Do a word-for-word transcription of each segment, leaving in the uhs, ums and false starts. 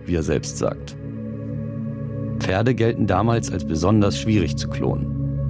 wie er selbst sagt. Pferde gelten damals als besonders schwierig zu klonen.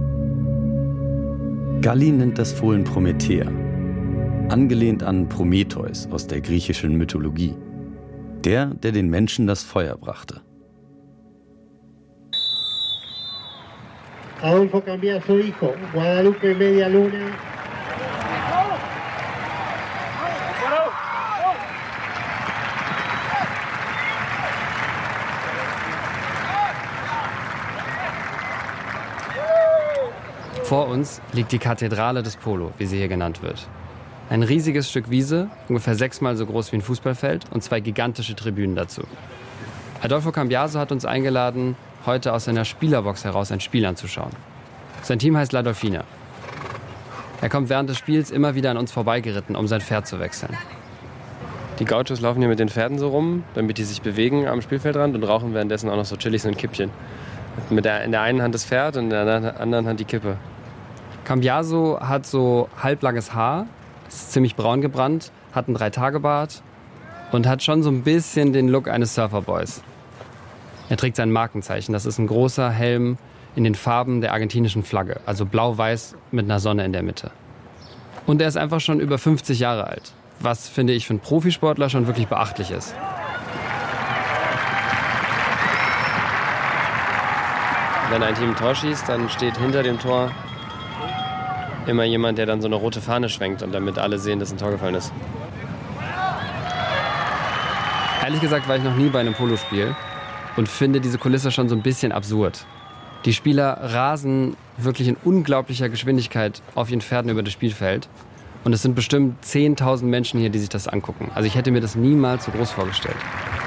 Galli nennt das Fohlen Promethea, angelehnt an Prometheus aus der griechischen Mythologie. Der, der den Menschen das Feuer brachte. Adolfo Cambiaso hijo, Guadalupe Media Luna. Vor uns liegt die Kathedrale des Polo, wie sie hier genannt wird. Ein riesiges Stück Wiese, ungefähr sechsmal so groß wie ein Fußballfeld und zwei gigantische Tribünen dazu. Adolfo Cambiaso hat uns eingeladen, heute aus seiner Spielerbox heraus ein Spiel anzuschauen. Sein Team heißt La Dolfina. Er kommt während des Spiels immer wieder an uns vorbeigeritten, um sein Pferd zu wechseln. Die Gauchos laufen hier mit den Pferden so rum, damit die sich bewegen am Spielfeldrand und rauchen währenddessen auch noch so chillig so ein Kippchen. Mit der, in der einen Hand das Pferd und in der anderen Hand die Kippe. Cambiaso hat so halblanges Haar, ist ziemlich braun gebrannt, hat einen Drei-Tage-Bart und hat schon so ein bisschen den Look eines Surferboys. Er trägt sein Markenzeichen, das ist ein großer Helm in den Farben der argentinischen Flagge, also blau-weiß mit einer Sonne in der Mitte. Und er ist einfach schon über fünfzig Jahre alt, was, finde ich, für einen Profisportler schon wirklich beachtlich ist. Wenn ein Team ein Tor schießt, dann steht hinter dem Tor immer jemand, der dann so eine rote Fahne schwenkt und damit alle sehen, dass ein Tor gefallen ist. Ehrlich gesagt war ich noch nie bei einem Polospiel und finde diese Kulisse schon so ein bisschen absurd. Die Spieler rasen wirklich in unglaublicher Geschwindigkeit auf ihren Pferden über das Spielfeld. Und es sind bestimmt zehntausend Menschen hier, die sich das angucken. Also ich hätte mir das niemals so groß vorgestellt.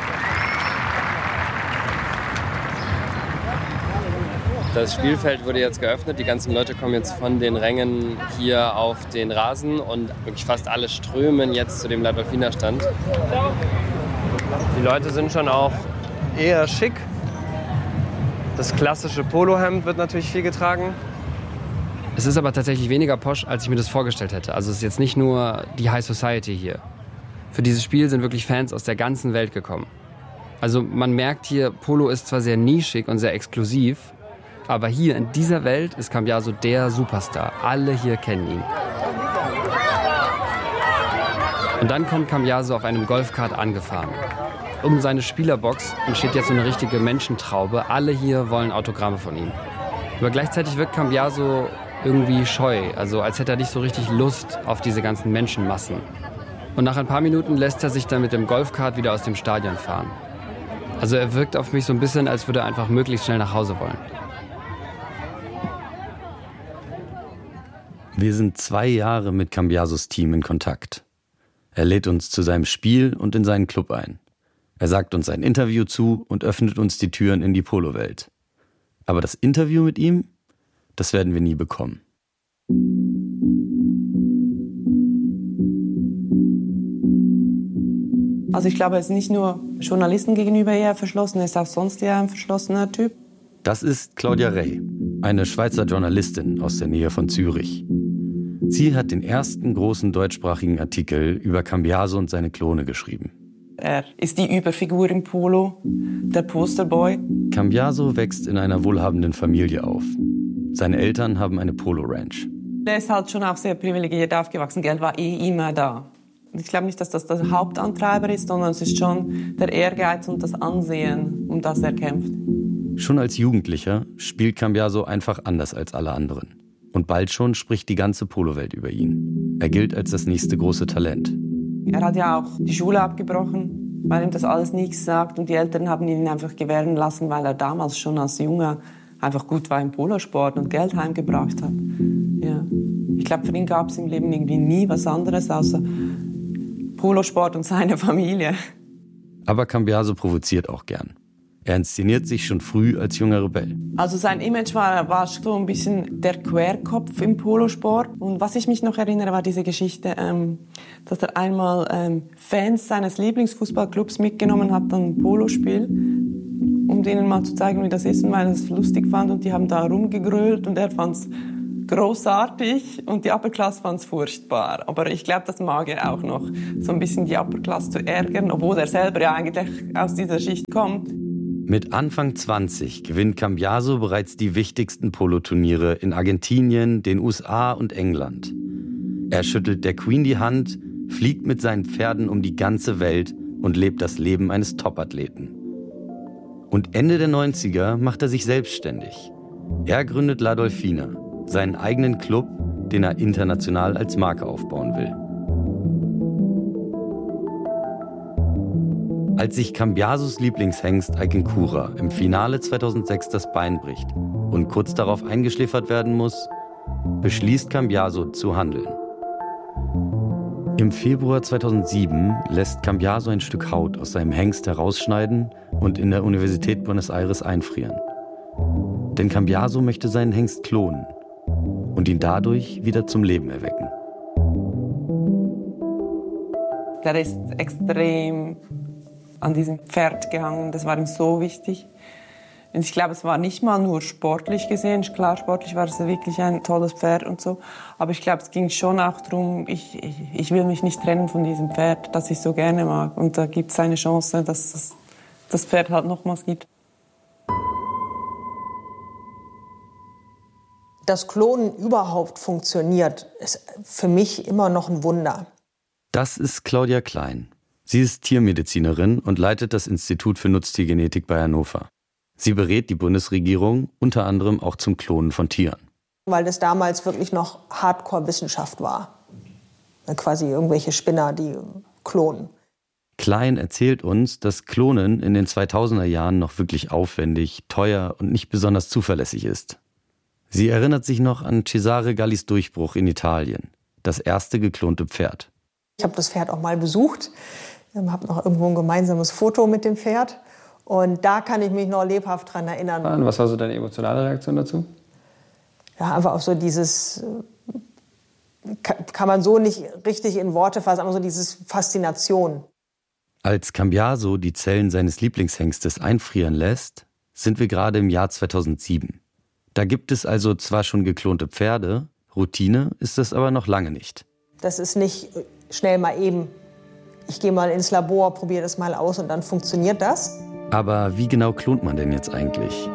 Das Spielfeld wurde jetzt geöffnet. Die ganzen Leute kommen jetzt von den Rängen hier auf den Rasen und wirklich fast alle strömen jetzt zu dem La Dolfina Stand. Die Leute sind schon auch eher schick. Das klassische Polohemd wird natürlich viel getragen. Es ist aber tatsächlich weniger posch, als ich mir das vorgestellt hätte. Also es ist jetzt nicht nur die High Society hier. Für dieses Spiel sind wirklich Fans aus der ganzen Welt gekommen. Also man merkt hier, Polo ist zwar sehr nischig und sehr exklusiv, aber hier in dieser Welt ist Cambiaso der Superstar. Alle hier kennen ihn. Und dann kommt Cambiaso auf einem Golfkart angefahren. Um seine Spielerbox entsteht jetzt so eine richtige Menschentraube. Alle hier wollen Autogramme von ihm. Aber gleichzeitig wirkt Cambiaso irgendwie scheu, also als hätte er nicht so richtig Lust auf diese ganzen Menschenmassen. Und nach ein paar Minuten lässt er sich dann mit dem Golfkart wieder aus dem Stadion fahren. Also er wirkt auf mich so ein bisschen, als würde er einfach möglichst schnell nach Hause wollen. Wir sind zwei Jahre mit Cambiasos Team in Kontakt. Er lädt uns zu seinem Spiel und in seinen Club ein. Er sagt uns ein Interview zu und öffnet uns die Türen in die Polowelt. Aber das Interview mit ihm, das werden wir nie bekommen. Also ich glaube, er ist nicht nur Journalisten gegenüber eher verschlossen, er ist auch sonst eher ein verschlossener Typ. Das ist Claudia Rey, eine Schweizer Journalistin aus der Nähe von Zürich. Sie hat den ersten großen deutschsprachigen Artikel über Cambiaso und seine Klone geschrieben. Er ist die Überfigur im Polo, der Posterboy. Cambiaso wächst in einer wohlhabenden Familie auf. Seine Eltern haben eine Polo-Ranch. Er ist halt schon auch sehr privilegiert aufgewachsen. Geld war eh immer da. Ich glaube nicht, dass das der Hauptantreiber ist, sondern es ist schon der Ehrgeiz und das Ansehen, um das er kämpft. Schon als Jugendlicher spielt Cambiaso einfach anders als alle anderen. Und bald schon spricht die ganze Polowelt über ihn. Er gilt als das nächste große Talent. Er hat ja auch die Schule abgebrochen, weil ihm das alles nichts sagt. Und die Eltern haben ihn einfach gewähren lassen, weil er damals schon als Junge einfach gut war im Polosport und Geld heimgebracht hat. Ja. Ich glaube, für ihn gab es im Leben irgendwie nie was anderes außer Polosport und seine Familie. Aber Cambiaso provoziert auch gern. Er inszeniert sich schon früh als junger Rebell. Also sein Image war, war so ein bisschen der Querkopf im Polosport. Und was ich mich noch erinnere, war diese Geschichte, ähm, dass er einmal ähm, Fans seines Lieblingsfußballclubs mitgenommen hat an ein Polospiel, um denen mal zu zeigen, wie das ist und weil er es lustig fand. Und die haben da rumgegrölt und er fand es großartig und die Upper Class fand es furchtbar. Aber ich glaube, das mag er auch noch, so ein bisschen die Upper Class zu ärgern, obwohl er selber ja eigentlich aus dieser Schicht kommt. Mit Anfang zwanzig gewinnt Cambiaso bereits die wichtigsten Poloturniere in Argentinien, den U S A und England. Er schüttelt der Queen die Hand, fliegt mit seinen Pferden um die ganze Welt und lebt das Leben eines Topathleten. Und Ende der neunziger macht er sich selbstständig. Er gründet La Dolfina, seinen eigenen Club, den er international als Marke aufbauen will. Als sich Cambiasos Lieblingshengst Aykinkura im Finale zweitausendsechs das Bein bricht und kurz darauf eingeschläfert werden muss, beschließt Cambiaso zu handeln. Im Februar zweitausendsieben lässt Cambiaso ein Stück Haut aus seinem Hengst herausschneiden und in der Universität Buenos Aires einfrieren. Denn Cambiaso möchte seinen Hengst klonen und ihn dadurch wieder zum Leben erwecken. Er ist extrem an diesem Pferd gehangen, das war ihm so wichtig. Und ich glaube, es war nicht mal nur sportlich gesehen, klar, sportlich war es wirklich ein tolles Pferd und so, aber ich glaube, es ging schon auch darum, ich, ich, ich will mich nicht trennen von diesem Pferd, das ich so gerne mag. Und da gibt es eine Chance, dass es das Pferd halt nochmals gibt. Dass Klonen überhaupt funktioniert, ist für mich immer noch ein Wunder. Das ist Claudia Klein. Sie ist Tiermedizinerin und leitet das Institut für Nutztiergenetik bei Hannover. Sie berät die Bundesregierung unter anderem auch zum Klonen von Tieren. Weil das damals wirklich noch Hardcore-Wissenschaft war. Quasi irgendwelche Spinner, die klonen. Klein erzählt uns, dass Klonen in den zweitausender Jahren noch wirklich aufwendig, teuer und nicht besonders zuverlässig ist. Sie erinnert sich noch an Cesare Gallis Durchbruch in Italien, das erste geklonte Pferd. Ich habe das Pferd auch mal besucht. Ich habe noch irgendwo ein gemeinsames Foto mit dem Pferd. Und da kann ich mich noch lebhaft dran erinnern. Und was war so deine emotionale Reaktion dazu? Ja, einfach auch so dieses, kann man so nicht richtig in Worte fassen, aber so dieses Faszination. Als Cambiaso die Zellen seines Lieblingshengstes einfrieren lässt, sind wir gerade im Jahr zweitausendsieben. Da gibt es also zwar schon geklonte Pferde, Routine ist das aber noch lange nicht. Das ist nicht schnell mal eben, ich gehe mal ins Labor, probiere das mal aus und dann funktioniert das. Aber wie genau klont man denn jetzt eigentlich?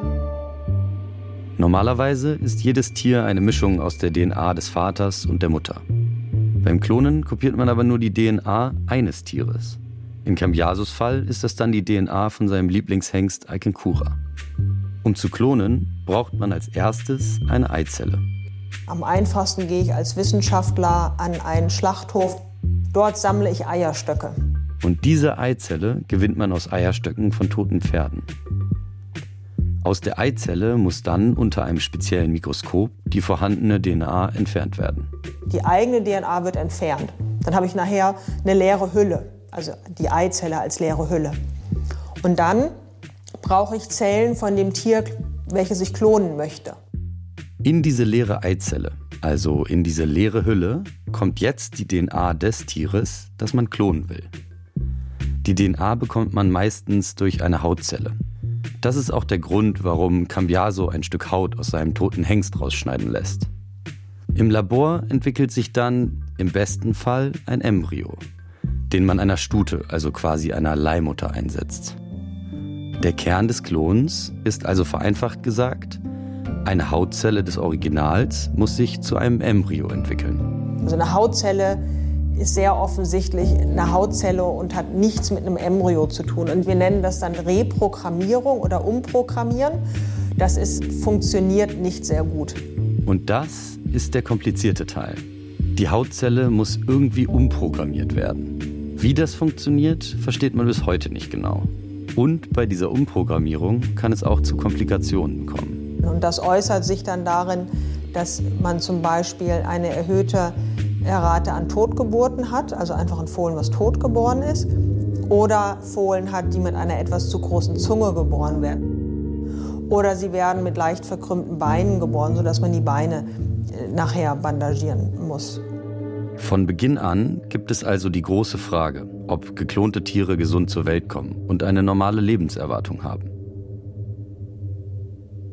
Normalerweise ist jedes Tier eine Mischung aus der D N A des Vaters und der Mutter. Beim Klonen kopiert man aber nur die D N A eines Tieres. In Cambiasos Fall ist das dann die D N A von seinem Lieblingshengst Aykinkura. Um zu klonen, braucht man als erstes eine Eizelle. Am einfachsten gehe ich als Wissenschaftler an einen Schlachthof. Dort sammle ich Eierstöcke. Und diese Eizelle gewinnt man aus Eierstöcken von toten Pferden. Aus der Eizelle muss dann unter einem speziellen Mikroskop die vorhandene D N A entfernt werden. Die eigene D N A wird entfernt. Dann habe ich nachher eine leere Hülle, also die Eizelle als leere Hülle. Und dann brauche ich Zellen von dem Tier, welches ich klonen möchte. In diese leere Eizelle, also in diese leere Hülle, kommt jetzt die D N A des Tieres, das man klonen will. Die D N A bekommt man meistens durch eine Hautzelle. Das ist auch der Grund, warum Cambiaso ein Stück Haut aus seinem toten Hengst rausschneiden lässt. Im Labor entwickelt sich dann im besten Fall ein Embryo, den man einer Stute, also quasi einer Leihmutter, einsetzt. Der Kern des Klons ist also vereinfacht gesagt, eine Hautzelle des Originals muss sich zu einem Embryo entwickeln. Also eine Hautzelle ist sehr offensichtlich eine Hautzelle und hat nichts mit einem Embryo zu tun. Und wir nennen das dann Reprogrammierung oder Umprogrammieren. Das ist, funktioniert nicht sehr gut. Und das ist der komplizierte Teil. Die Hautzelle muss irgendwie umprogrammiert werden. Wie das funktioniert, versteht man bis heute nicht genau. Und bei dieser Umprogrammierung kann es auch zu Komplikationen kommen. Und das äußert sich dann darin, dass man zum Beispiel eine erhöhte Rate an Totgeburten hat, also einfach ein Fohlen, was totgeboren ist, oder Fohlen hat, die mit einer etwas zu großen Zunge geboren werden. Oder sie werden mit leicht verkrümmten Beinen geboren, sodass man die Beine nachher bandagieren muss. Von Beginn an gibt es also die große Frage, ob geklonte Tiere gesund zur Welt kommen und eine normale Lebenserwartung haben.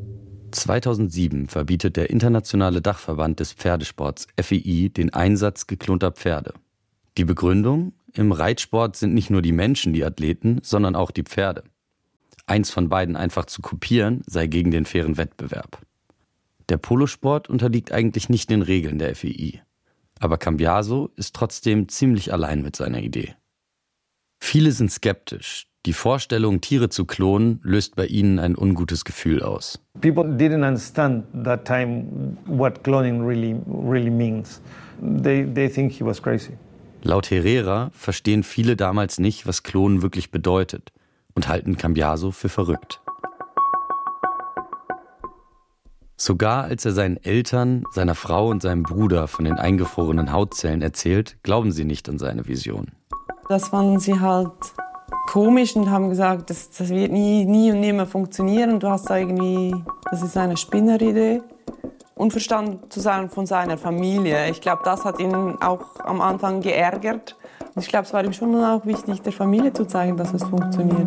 zweitausendsieben verbietet der Internationale Dachverband des Pferdesports F I I den Einsatz geklonter Pferde. Die Begründung? Im Reitsport sind nicht nur die Menschen die Athleten, sondern auch die Pferde. Eins von beiden einfach zu kopieren, sei gegen den fairen Wettbewerb. Der Polosport unterliegt eigentlich nicht den Regeln der F I I. Aber Cambiaso ist trotzdem ziemlich allein mit seiner Idee. Viele sind skeptisch. Die Vorstellung, Tiere zu klonen, löst bei ihnen ein ungutes Gefühl aus. People didn't understand that time what cloning really, really means. They, they think he was crazy. Laut Herrera verstehen viele damals nicht, was Klonen wirklich bedeutet und halten Cambiaso für verrückt. Sogar als er seinen Eltern, seiner Frau und seinem Bruder von den eingefrorenen Hautzellen erzählt, glauben sie nicht an seine Vision. Das fanden sie halt komisch und haben gesagt, das, das wird nie, nie und nimmer funktionieren. Du hast da irgendwie, das ist eine Spinneridee. Unverstanden zu sein von seiner Familie. Ich glaube, das hat ihn auch am Anfang geärgert. Und ich glaube, es war ihm schon auch wichtig, der Familie zu zeigen, dass es funktioniert.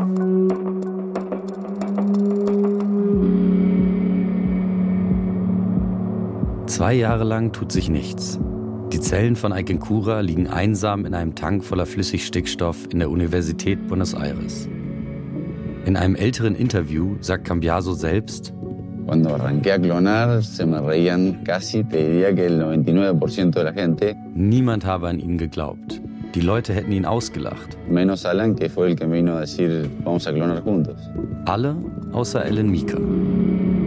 Zwei Jahre lang tut sich nichts. Die Zellen von Ayquencura liegen einsam in einem Tank voller Flüssigstickstoff in der Universität Buenos Aires. In einem älteren Interview sagt Cambiaso selbst: Cuando arranqué a clonar, se me reían casi, te diría que el noventa y nueve por ciento de la gente. Niemand habe an ihn geglaubt. Die Leute hätten ihn ausgelacht. Menos Alan, que fue el que me vino a decir, vamos a clonar juntos. Alle außer Ellen Mika.